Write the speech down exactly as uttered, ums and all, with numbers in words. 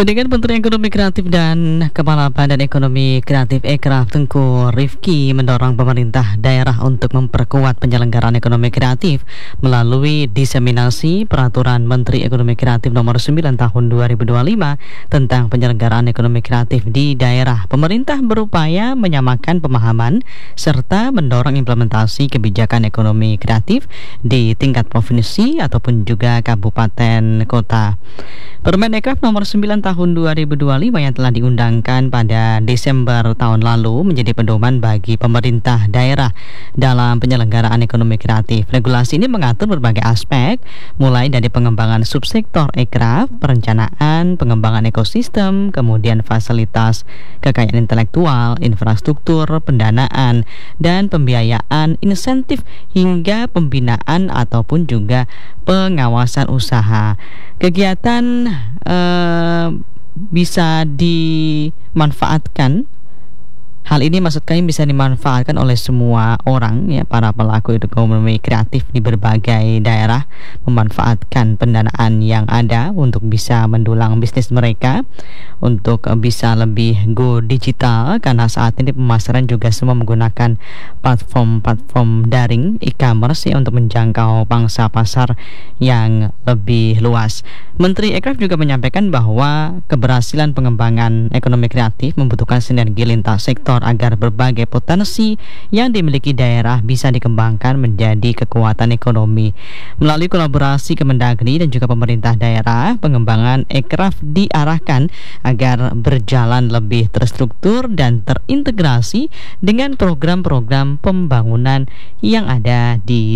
Dengan Menteri Ekonomi Kreatif dan Kepala Badan Ekonomi Kreatif Ekraf Tengku Rifki mendorong pemerintah daerah untuk memperkuat penyelenggaraan ekonomi kreatif melalui diseminasi Peraturan Menteri Ekonomi Kreatif Nomor sembilan Tahun dua ribu dua puluh lima tentang penyelenggaraan ekonomi kreatif di daerah. Pemerintah berupaya menyamakan pemahaman serta mendorong implementasi kebijakan ekonomi kreatif di tingkat provinsi ataupun juga kabupaten kota. Permen Ekraf Nomor sembilan Tahun dua ribu dua puluh lima yang telah diundangkan pada Desember tahun lalu menjadi pedoman bagi pemerintah daerah dalam penyelenggaraan ekonomi kreatif. Regulasi ini mengatur berbagai aspek, mulai dari pengembangan subsektor ekraf, perencanaan, pengembangan ekosistem, kemudian fasilitas kekayaan intelektual, infrastruktur, pendanaan, dan pembiayaan, insentif, hingga pembinaan ataupun juga pengawasan usaha. Kegiatan eh, bisa dimanfaatkan. Hal ini maksud kami bisa dimanfaatkan oleh semua orang, ya, para pelaku ekonomi kreatif di berbagai daerah, memanfaatkan pendanaan yang ada untuk bisa mendulang bisnis mereka, untuk bisa lebih go digital, karena saat ini pemasaran juga semua menggunakan platform-platform daring e-commerce, ya, untuk menjangkau pangsa pasar yang lebih luas. Menteri Ekraf juga menyampaikan bahwa keberhasilan pengembangan ekonomi kreatif membutuhkan sinergi lintas sektor agar berbagai potensi yang dimiliki daerah bisa dikembangkan menjadi kekuatan ekonomi. Melalui kolaborasi Kemendagri dan juga pemerintah daerah, pengembangan Ekraf diarahkan agar berjalan lebih terstruktur dan terintegrasi dengan program-program pembangunan yang ada di